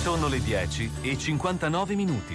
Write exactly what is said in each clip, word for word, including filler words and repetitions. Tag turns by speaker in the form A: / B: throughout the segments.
A: Sono le dieci e cinquantanove minuti.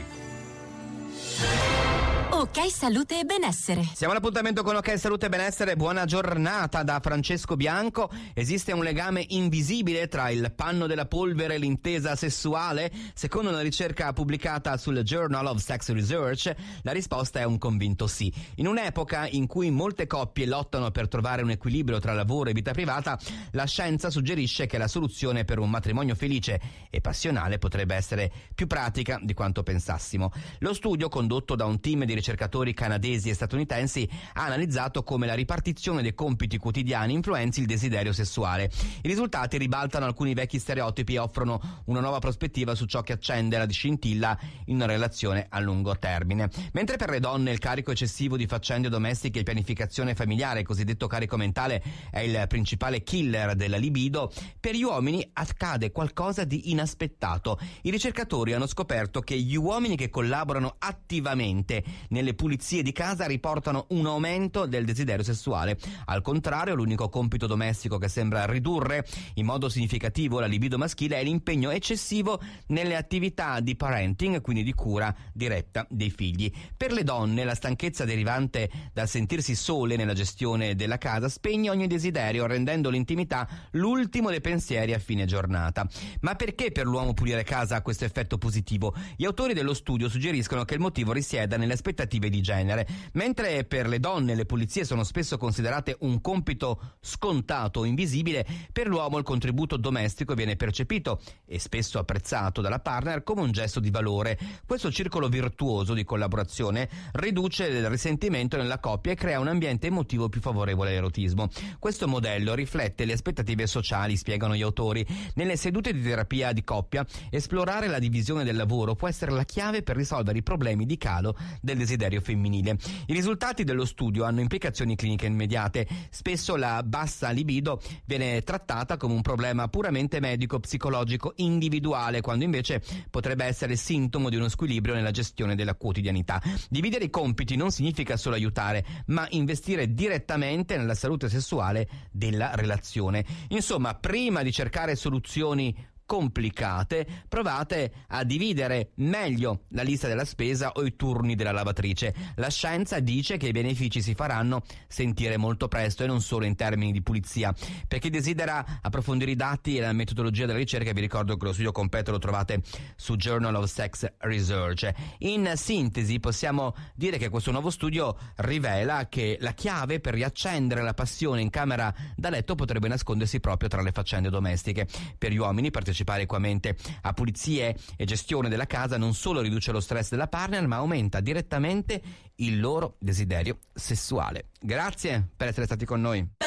B: Ok Salute e Benessere.
C: Siamo all'appuntamento con Ok Salute e Benessere. Buona giornata da Francesco Bianco. Esiste un legame invisibile tra il panno della polvere e l'intesa sessuale? Secondo una ricerca pubblicata sul Journal of Sex Research, la risposta è un convinto sì. In un'epoca in cui molte coppie lottano per trovare un equilibrio tra lavoro e vita privata, la scienza suggerisce che la soluzione per un matrimonio felice e passionale potrebbe essere più pratica di quanto pensassimo. Lo studio, condotto da un team di ricercatori canadesi e statunitensi, ha analizzato come la ripartizione dei compiti quotidiani influenzi il desiderio sessuale. I risultati ribaltano alcuni vecchi stereotipi e offrono una nuova prospettiva su ciò che accende la scintilla in una relazione a lungo termine. Mentre per le donne il carico eccessivo di faccende domestiche e pianificazione familiare, il cosiddetto carico mentale, è il principale killer della libido, per gli uomini accade qualcosa di inaspettato. I ricercatori hanno scoperto che gli uomini che collaborano attivamente nelle pulizie di casa riportano un aumento del desiderio sessuale. Al contrario, l'unico compito domestico che sembra ridurre in modo significativo la libido maschile è l'impegno eccessivo nelle attività di parenting, quindi di cura diretta dei figli. Per le donne la stanchezza derivante dal sentirsi sole nella gestione della casa spegne ogni desiderio, rendendo l'intimità l'ultimo dei pensieri a fine giornata. Ma perché per l'uomo pulire casa ha questo effetto positivo? Gli autori dello studio suggeriscono che il motivo risieda nelle aspettative di genere. Mentre per le donne le pulizie sono spesso considerate un compito scontato o invisibile, per l'uomo il contributo domestico viene percepito e spesso apprezzato dalla partner come un gesto di valore. Questo circolo virtuoso di collaborazione riduce il risentimento nella coppia e crea un ambiente emotivo più favorevole all'erotismo. Questo modello riflette le aspettative sociali, spiegano gli autori. Nelle sedute di terapia di coppia, esplorare la divisione del lavoro può essere la chiave per risolvere i problemi di calo del desiderio femminile. I risultati dello studio hanno implicazioni cliniche immediate. Spesso la bassa libido viene trattata come un problema puramente medico-psicologico individuale, quando invece potrebbe essere sintomo di uno squilibrio nella gestione della quotidianità. Dividere i compiti non significa solo aiutare, ma investire direttamente nella salute sessuale della relazione. Insomma, prima di cercare soluzioni complicate, provate a dividere meglio la lista della spesa o i turni della lavatrice. La scienza dice che i benefici si faranno sentire molto presto e non solo in termini di pulizia. Per chi desidera approfondire i dati e la metodologia della ricerca, vi ricordo che lo studio completo lo trovate su Journal of Sex Research. In sintesi, possiamo dire che questo nuovo studio rivela che la chiave per riaccendere la passione in camera da letto potrebbe nascondersi proprio tra le faccende domestiche. Per gli uomini, partecipare equamente a pulizie e gestione della casa non solo riduce lo stress della partner, ma aumenta direttamente il loro desiderio sessuale. Grazie per essere stati con noi.